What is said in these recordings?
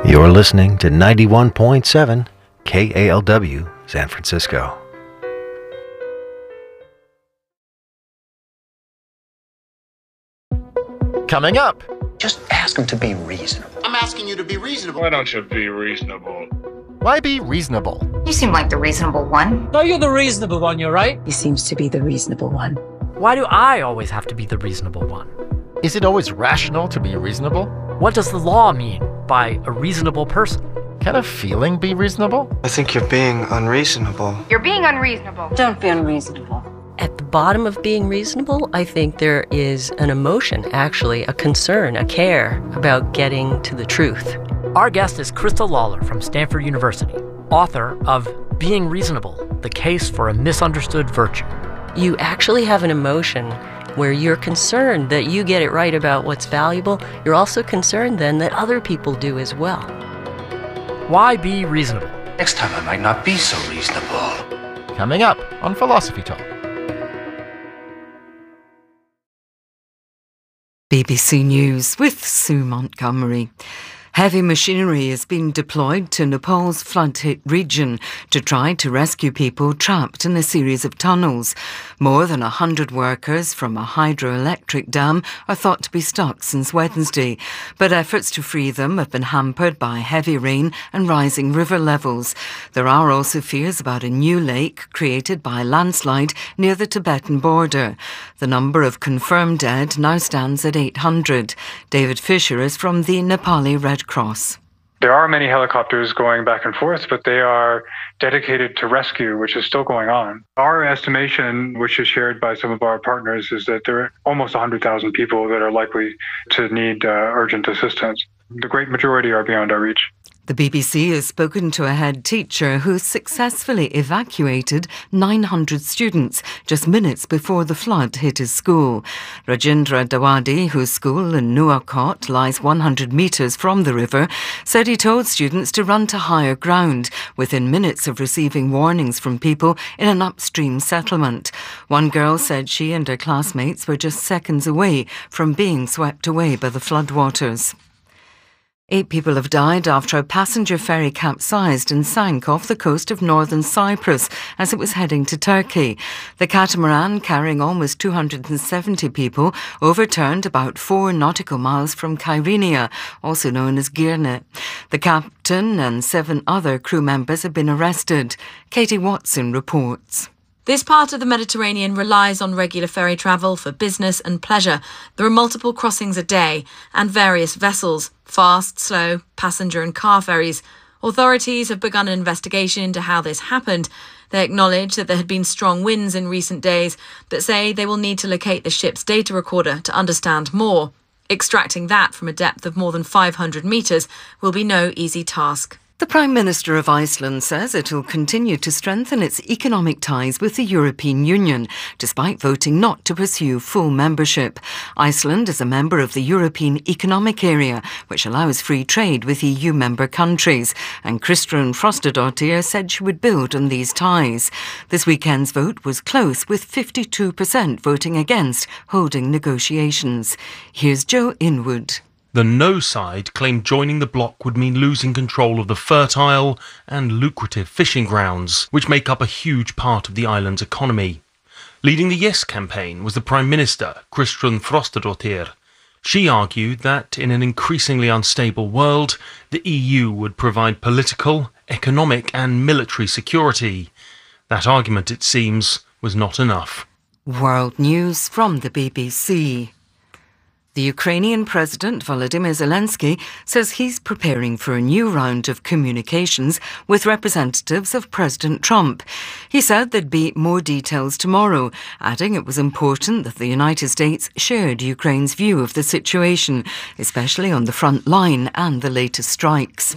You're listening to 91.7 KALW San Francisco. Coming up. Just ask him to be reasonable. I'm asking you to be reasonable. Why don't you be reasonable? Why be reasonable? You seem like the reasonable one. No, you're the reasonable one, you're right. He seems to be the reasonable one. Why do I always have to be the reasonable one? Is it always rational to be reasonable? What does the law mean by a reasonable person? Can a feeling be reasonable? I think you're being unreasonable. You're being unreasonable. Don't be unreasonable. At the bottom of being reasonable, I think there is an emotion, actually, a concern, a care about getting to the truth. Our guest is Krista Lawler from Stanford University, author of Being Reasonable, The Case for a Misunderstood Virtue. You actually have an emotion where you're concerned that you get it right about what's valuable. You're also concerned then that other people do as well. Why be reasonable? Next time I might not be so reasonable. Coming up on Philosophy Talk. BBC News with Sue Montgomery. Heavy machinery has been deployed to Nepal's flood-hit region to try to rescue people trapped in a series of tunnels. More than 100 workers from a hydroelectric dam are thought to be stuck since Wednesday, but efforts to free them have been hampered by heavy rain and rising river levels. There are also fears about a new lake created by a landslide near the Tibetan border. The number of confirmed dead now stands at 800. David Fisher is from the Nepali Red Cross. There are many helicopters going back and forth, but they are dedicated to rescue, which is still going on. Our estimation, which is shared by some of our partners, is that there are almost 100,000 people that are likely to need urgent assistance. The great majority are beyond our reach. The BBC has spoken to a head teacher who successfully evacuated 900 students just minutes before the flood hit his school. Rajendra Dawadi, whose school in Nuwakot lies 100 metres from the river, said he told students to run to higher ground within minutes of receiving warnings from people in an upstream settlement. One girl said she and her classmates were just seconds away from being swept away by the floodwaters. 8 people have died after a passenger ferry capsized and sank off the coast of northern Cyprus as it was heading to Turkey. The catamaran, carrying almost 270 people, overturned about 4 nautical miles from Kyrenia, also known as Girne. The captain and 7 other crew members have been arrested. Katie Watson reports. This part of the Mediterranean relies on regular ferry travel for business and pleasure. There are multiple crossings a day and various vessels, fast, slow, passenger and car ferries. Authorities have begun an investigation into how this happened. They acknowledge that there had been strong winds in recent days, but say they will need to locate the ship's data recorder to understand more. Extracting that from a depth of more than 500 metres will be no easy task. The Prime Minister of Iceland says it will continue to strengthen its economic ties with the European Union, despite voting not to pursue full membership. Iceland is a member of the European Economic Area, which allows free trade with EU member countries, and Kristrún Frostadóttir said she would build on these ties. This weekend's vote was close, with 52% voting against holding negotiations. Here's Joe Inwood. The no side claimed joining the bloc would mean losing control of the fertile and lucrative fishing grounds, which make up a huge part of the island's economy. Leading the yes campaign was the Prime Minister, Kristrún Frostadóttir. She argued that in an increasingly unstable world, the EU would provide political, economic and military security. That argument, it seems, was not enough. World News from the BBC. The Ukrainian President Volodymyr Zelensky says he's preparing for a new round of communications with representatives of President Trump. He said there'd be more details tomorrow, adding it was important that the United States shared Ukraine's view of the situation, especially on the front line and the latest strikes.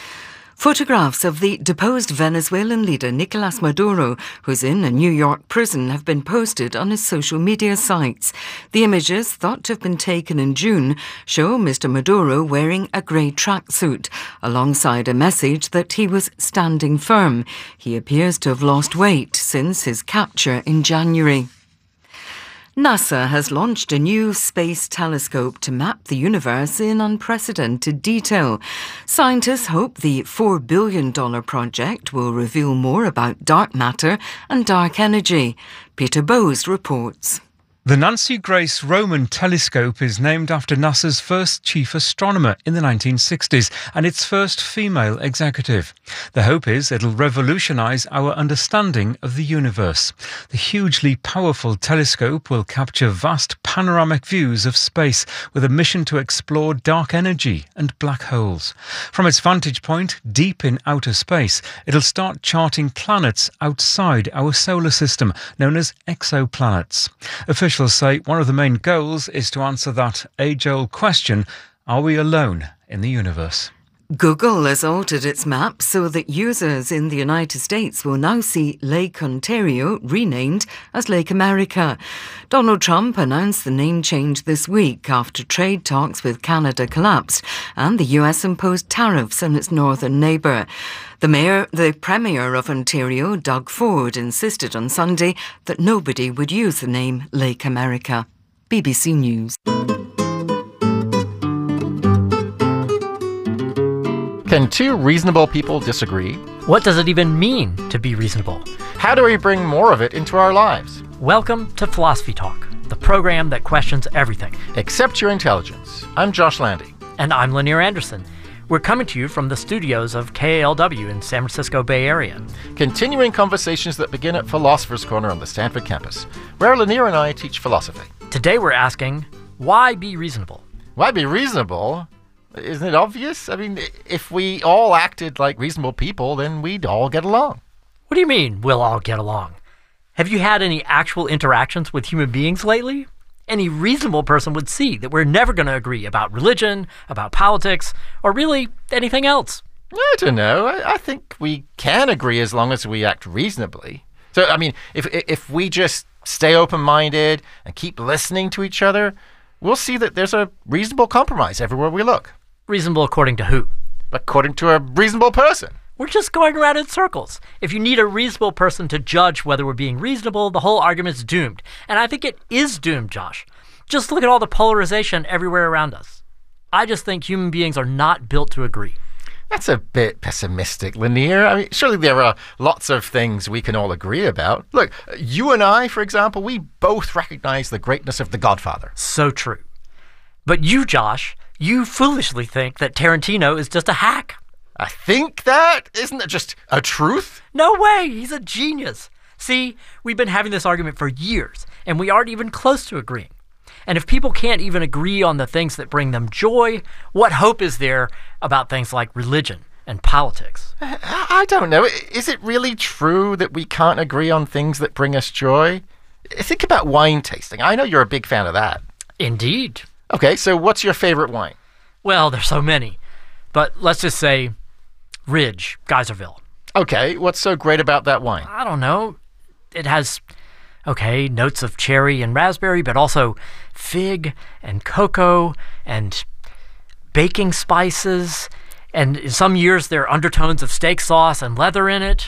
Photographs of the deposed Venezuelan leader Nicolas Maduro, who's in a New York prison, have been posted on his social media sites. The images, thought to have been taken in June, show Mr. Maduro wearing a grey tracksuit, alongside a message that he was standing firm. He appears to have lost weight since his capture in January. NASA has launched a new space telescope to map the universe in unprecedented detail. Scientists hope the $4 billion project will reveal more about dark matter and dark energy. Peter Bowes reports. The Nancy Grace Roman Telescope is named after NASA's first chief astronomer in the 1960s and its first female executive. The hope is it'll revolutionise our understanding of the universe. The hugely powerful telescope will capture vast panoramic views of space with a mission to explore dark energy and black holes. From its vantage point, deep in outer space, it'll start charting planets outside our solar system, known as exoplanets. Officials say one of the main goals is to answer that age-old question, are we alone in the universe? Google has altered its map so that users in the United States will now see Lake Ontario renamed as Lake America. Donald Trump announced the name change this week after trade talks with Canada collapsed and the US imposed tariffs on its northern neighbour. The Premier of Ontario, Doug Ford, insisted on Sunday that nobody would use the name Lake America. BBC News. Can two reasonable people disagree? What does it even mean to be reasonable? How do we bring more of it into our lives? Welcome to Philosophy Talk, the program that questions everything. Except your intelligence. I'm Josh Landy. And I'm Lanier Anderson. We're coming to you from the studios of KALW in San Francisco Bay Area. Continuing conversations that begin at Philosopher's Corner on the Stanford campus, where Lanier and I teach philosophy. Today we're asking, why be reasonable? Why be reasonable? Isn't it obvious? I mean, if we all acted like reasonable people, then we'd all get along. What do you mean, we'll all get along? Have you had any actual interactions with human beings lately? Any reasonable person would see that we're never going to agree about religion, about politics, or really anything else. I don't know. I think we can agree as long as we act reasonably. So, I mean, if we just stay open-minded and keep listening to each other, we'll see that there's a reasonable compromise everywhere we look. Reasonable according to who? According to a reasonable person. We're just going around in circles. If you need a reasonable person to judge whether we're being reasonable, the whole argument's doomed. And I think it is doomed, Josh. Just look at all the polarization everywhere around us. I just think human beings are not built to agree. That's a bit pessimistic, Lanier. I mean, surely there are lots of things we can all agree about. Look, you and I, for example, we both recognize the greatness of The Godfather. So true. But you, Josh, you foolishly think that Tarantino is just a hack. I think that? Isn't it just a truth? No way! He's a genius. See, we've been having this argument for years, and we aren't even close to agreeing. And if people can't even agree on the things that bring them joy, what hope is there about things like religion and politics? I don't know. Is it really true that we can't agree on things that bring us joy? Think about wine tasting. I know you're a big fan of that. Indeed. Okay, so what's your favorite wine? Well, there's so many. But let's just say Ridge, Geyserville. Okay, what's so great about that wine? I don't know. It has, notes of cherry and raspberry, but also fig and cocoa and baking spices. And in some years, there are undertones of steak sauce and leather in it.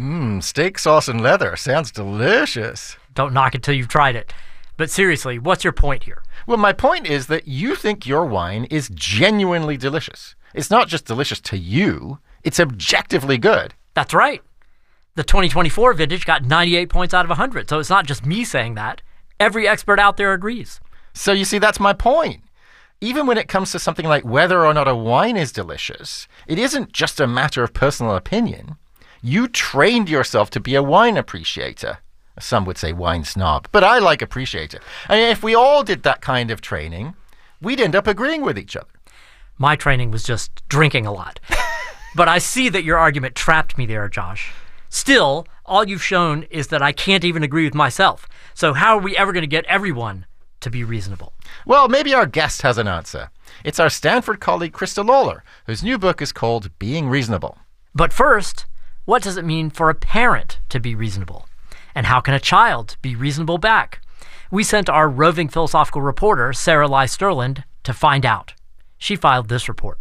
Steak sauce and leather. Sounds delicious. Don't knock it till you've tried it. But seriously, what's your point here? Well, my point is that you think your wine is genuinely delicious. It's not just delicious to you, it's objectively good. That's right. The 2024 vintage got 98 points out of 100, so it's not just me saying that. Every expert out there agrees. So you see, that's my point. Even when it comes to something like whether or not a wine is delicious, it isn't just a matter of personal opinion. You trained yourself to be a wine appreciator. Some would say wine snob, but I like appreciator. I mean, if we all did that kind of training, we'd end up agreeing with each other. My training was just drinking a lot. But I see that your argument trapped me there, Josh. Still, all you've shown is that I can't even agree with myself. So how are we ever going to get everyone to be reasonable? Well, maybe our guest has an answer. It's our Stanford colleague, Krista Lawler, whose new book is called Being Reasonable. But first, what does it mean for a parent to be reasonable? And how can a child be reasonable back? We sent our roving philosophical reporter, Sarah Lai Sterland, to find out. She filed this report.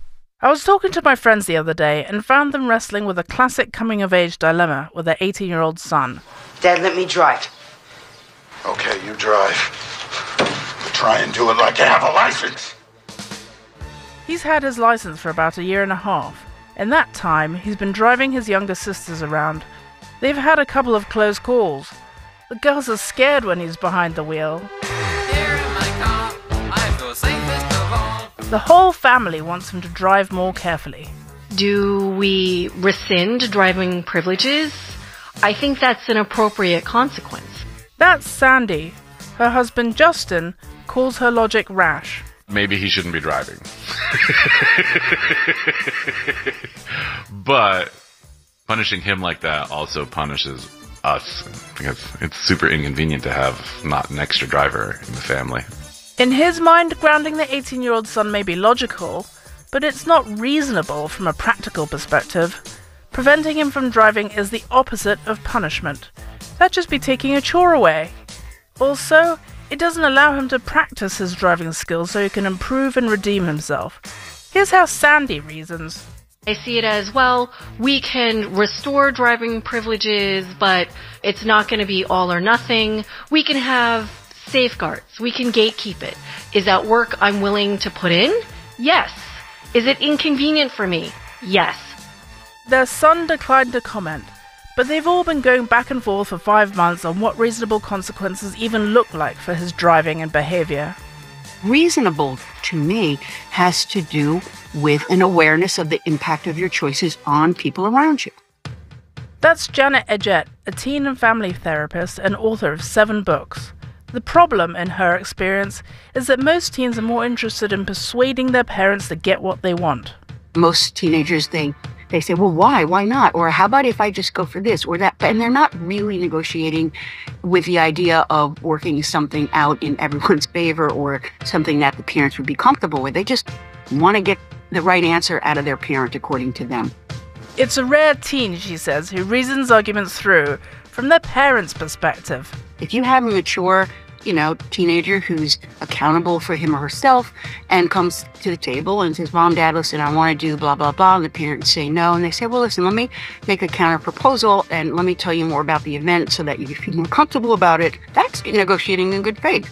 I was talking to my friends the other day and found them wrestling with a classic coming-of-age dilemma with their 18-year-old son. Dad, let me drive. Okay, you drive. But try and do it like you have a license. He's had his license for about a year and a half. In that time, he's been driving his younger sisters around. They've had a couple of close calls. The girls are scared when he's behind the wheel. The whole family wants him to drive more carefully. Do we rescind driving privileges? I think that's an appropriate consequence. That's Sandy. Her husband Justin calls her logic rash. Maybe he shouldn't be driving. But punishing him like that also punishes us, because it's super inconvenient to have not an extra driver in the family. In his mind, grounding the 18-year-old son may be logical, but it's not reasonable from a practical perspective. Preventing him from driving is the opposite of punishment. That'd just be taking a chore away. Also, it doesn't allow him to practice his driving skills so he can improve and redeem himself. Here's how Sandy reasons. I see it as, well, we can restore driving privileges, but it's not going to be all or nothing. We can have safeguards. We can gatekeep it. Is that work I'm willing to put in? Yes. Is it inconvenient for me? Yes. Their son declined to comment, but they've all been going back and forth for 5 months on what reasonable consequences even look like for his driving and behavior. Reasonable, to me, has to do with an awareness of the impact of your choices on people around you. That's Janet Edgett, a teen and family therapist and author of 7 books. The problem, in her experience, is that most teens are more interested in persuading their parents to get what they want. Most teenagers, they say, well, why? Why not? Or how about if I just go for this or that? And they're not really negotiating with the idea of working something out in everyone's favor or something that the parents would be comfortable with. They just want to get the right answer out of their parent according to them. It's a rare teen, she says, who reasons arguments through from their parents' perspective. If you have a mature, teenager who's accountable for him or herself and comes to the table and says, Mom, Dad, listen, I want to do blah, blah, blah, and the parents say no, and they say, well, listen, let me make a counter proposal and let me tell you more about the event so that you feel more comfortable about it. That's negotiating in good faith.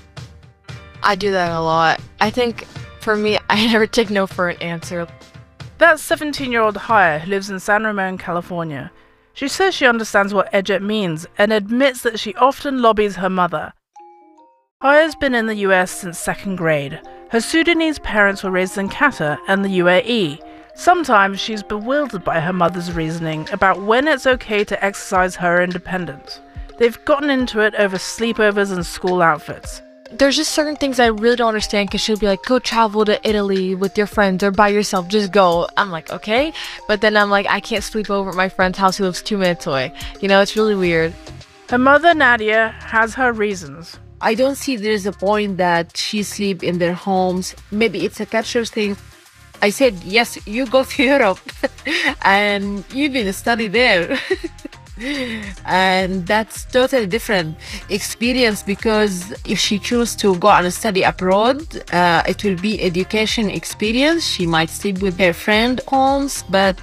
I do that a lot. I think, for me, I never take no for an answer. That's 17-year-old Haya, who lives in San Ramon, California. She says she understands what Edgett means and admits that she often lobbies her mother. Haya's been in the US since 2nd grade. Her Sudanese parents were raised in Qatar and the UAE. Sometimes she's bewildered by her mother's reasoning about when it's okay to exercise her independence. They've gotten into it over sleepovers and school outfits. There's just certain things I really don't understand, because she'll be like, go travel to Italy with your friends or by yourself, just go. I'm like, okay. But then I'm like, I can't sleep over at my friend's house who lives 2 minutes away. It's really weird. Her mother, Nadia, has her reasons. I don't see there's a point that she sleep in their homes. Maybe it's a culture thing. I said, yes, you go to Europe and you can study there. And that's totally different experience, because if she chooses to go and study abroad, it will be education experience. She might sleep with her friend homes, but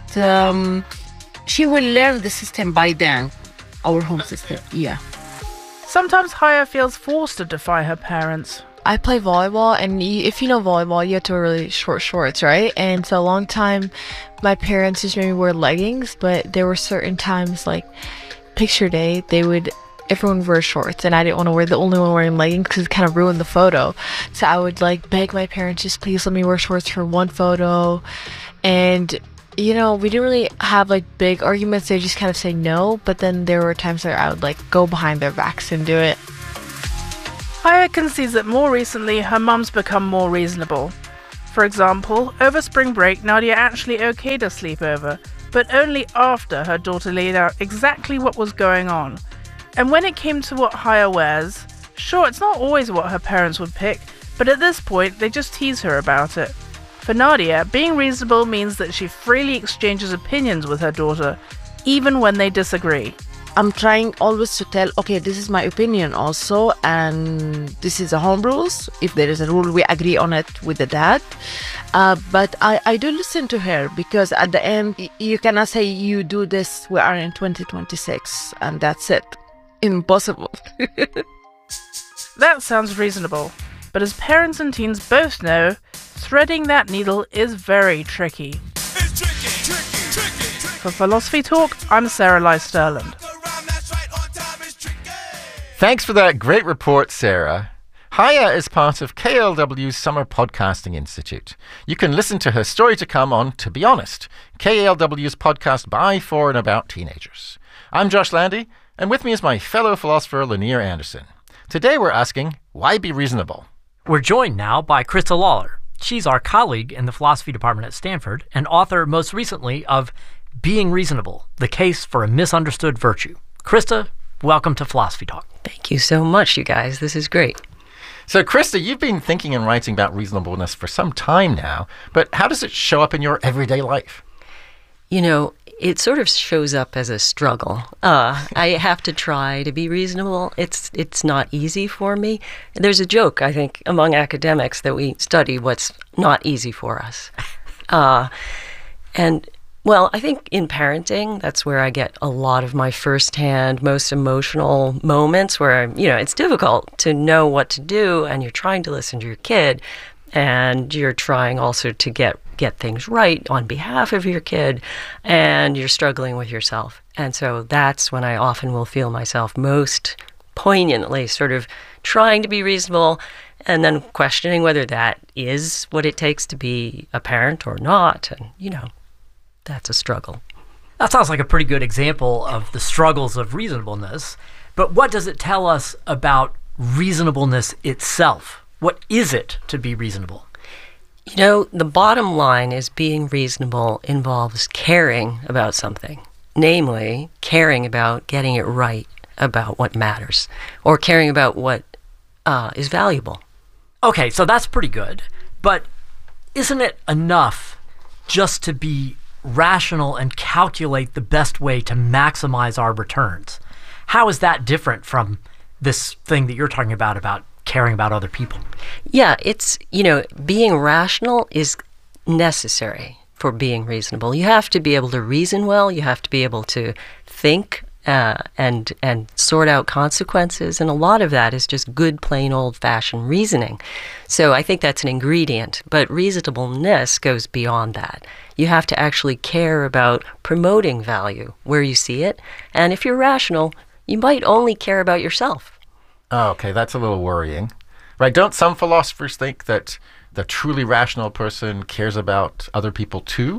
she will learn the system by then, our home system. Yeah. Sometimes Haya feels forced to defy her parents. I play volleyball, and if you know volleyball, you have to wear really short shorts, right? And so a long time, my parents just made me wear leggings, but there were certain times, like picture day, everyone would wear shorts, and I didn't want to wear the only one wearing leggings because it kind of ruined the photo. So I would beg my parents, just please let me wear shorts for one photo. And we didn't really have big arguments. They just kind of say no, but then there were times where I would go behind their backs and do it. Haya concedes that more recently her mum's become more reasonable. For example, over spring break, Nadia actually okayed a sleepover, but only after her daughter laid out exactly what was going on. And when it came to what Haya wears, sure, it's not always what her parents would pick, but at this point they just tease her about it. For Nadia, being reasonable means that she freely exchanges opinions with her daughter, even when they disagree. I'm trying always to tell, okay, this is my opinion also, and this is the home rules. If there is a rule, we agree on it with the dad. But I do listen to her, because at the end, you cannot say you do this, we are in 2026, and that's it. Impossible. That sounds reasonable, but as parents and teens both know, threading that needle is very tricky. For Philosophy Talk, I'm Sarah Lai Sterland. Thanks for that great report, Sarah. Haya is part of KALW's Summer Podcasting Institute. You can listen to her story to come on To Be Honest, KALW's podcast by, for, and about teenagers. I'm Josh Landy, and with me is my fellow philosopher, Lanier Anderson. Today we're asking, why be reasonable? We're joined now by Krista Lawler. She's our colleague in the philosophy department at Stanford and author most recently of Being Reasonable, The Case for a Misunderstood Virtue. Krista, welcome to Philosophy Talk. Thank you so much, you guys. This is great. So, Krista, you've been thinking and writing about reasonableness for some time now, but how does it show up in your everyday life? You know, it sort of shows up as a struggle. I have to try to be reasonable. It's not easy for me. There's a joke, I think, among academics that we study what's not easy for us. Well, I think in parenting, that's where I get a lot of my firsthand, most emotional moments where, it's difficult to know what to do and you're trying to listen to your kid and you're trying also to get things right on behalf of your kid and you're struggling with yourself. And so that's when I often will feel myself most poignantly sort of trying to be reasonable and then questioning whether that is what it takes to be a parent or not. And, that's a struggle. That sounds like a pretty good example of the struggles of reasonableness. But what does it tell us about reasonableness itself? What is it to be reasonable? The bottom line is being reasonable involves caring about something, namely caring about getting it right about what matters or caring about what is valuable. Okay, so that's pretty good. But isn't it enough just to be rational and calculate the best way to maximize our returns? How is that different from this thing that you're talking about caring about other people? Yeah, it's, being rational is necessary for being reasonable. You have to be able to reason well. You have to be able to think and sort out consequences. And a lot of that is just good, plain, old-fashioned reasoning. So I think that's an ingredient. But reasonableness goes beyond that. You have to actually care about promoting value where you see it. And if you're rational, you might only care about yourself. Oh, okay, that's a little worrying. Right, don't some philosophers think that the truly rational person cares about other people too?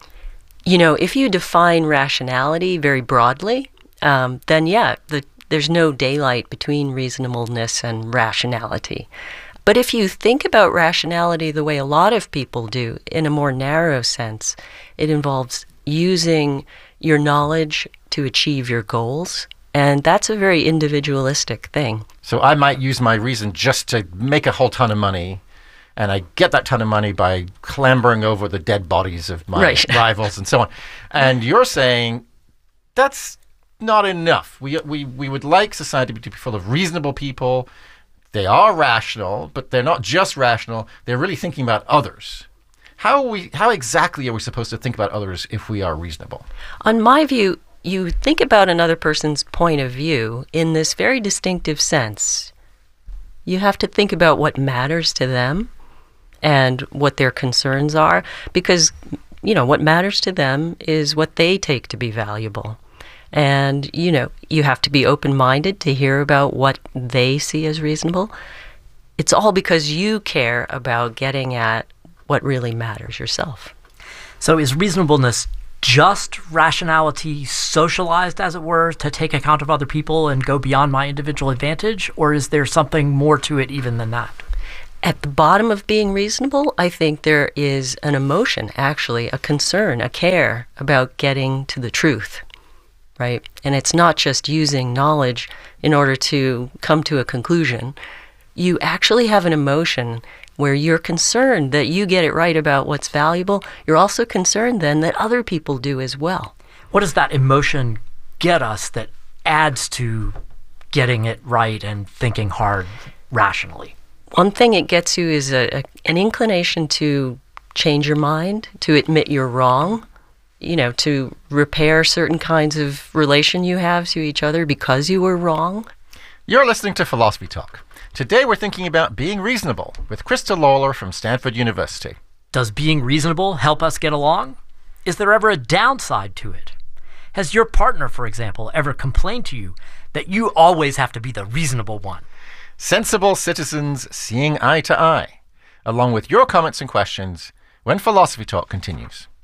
If you define rationality very broadly, then there's no daylight between reasonableness and rationality. But if you think about rationality the way a lot of people do, in a more narrow sense, it involves using your knowledge to achieve your goals. And that's a very individualistic thing. So I might use my reason just to make a whole ton of money, and I get that ton of money by clambering over the dead bodies of my rivals and so on. And you're saying that's not enough. We would like society to be full of reasonable people. They are rational, but they're not just rational. They're really thinking about others. How exactly are we supposed to think about others if we are reasonable? On my view, you think about another person's point of view in this very distinctive sense. You have to think about what matters to them and what their concerns are, because, what matters to them is what they take to be valuable. And, you have to be open-minded to hear about what they see as reasonable. It's all because you care about getting at what really matters yourself. So is reasonableness just rationality socialized, as it were, to take account of other people and go beyond my individual advantage? Or is there something more to it even than that? At the bottom of being reasonable, I think there is an emotion, actually, a concern, a care about getting to the truth. Right? And it's not just using knowledge in order to come to a conclusion. You actually have an emotion where you're concerned that you get it right about what's valuable. You're also concerned then that other people do as well. What does that emotion get us that adds to getting it right and thinking hard rationally? One thing it gets you is an inclination to change your mind, to admit you're wrong, to repair certain kinds of relation you have to each other because you were wrong. You're listening to Philosophy Talk. Today we're thinking about being reasonable with Krista Lawler from Stanford University. Does being reasonable help us get along? Is there ever a downside to it? Has your partner, for example, ever complained to you that you always have to be the reasonable one? Sensible citizens seeing eye to eye, along with your comments and questions when Philosophy Talk continues.